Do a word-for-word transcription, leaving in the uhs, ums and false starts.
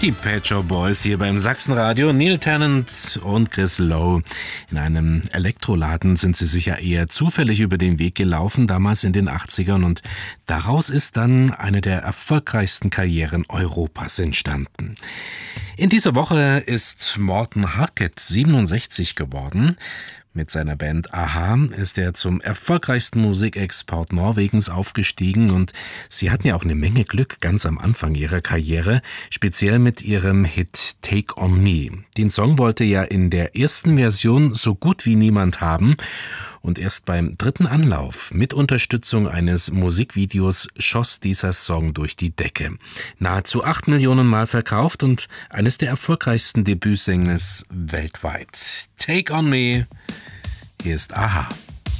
Die Pet Shop Boys hier beim Sachsenradio. Neil Tennant und Chris Lowe. In einem Elektroladen sind sie sicher eher zufällig über den Weg gelaufen, damals in den achtzigern. Und daraus ist dann eine der erfolgreichsten Karrieren Europas entstanden. In dieser Woche ist Morten Harket siebenundsechzig geworden. Mit seiner Band a-ha ist er zum erfolgreichsten Musikexport Norwegens aufgestiegen und sie hatten ja auch eine Menge Glück ganz am Anfang ihrer Karriere, speziell mit ihrem Hit Take On Me. Den Song wollte ja in der ersten Version so gut wie niemand haben und erst beim dritten Anlauf mit Unterstützung eines Musikvideos schoss dieser Song durch die Decke. Nahezu acht Millionen Mal verkauft und eines der erfolgreichsten Debütsingles weltweit. Take On Me. Hier ist a-ha.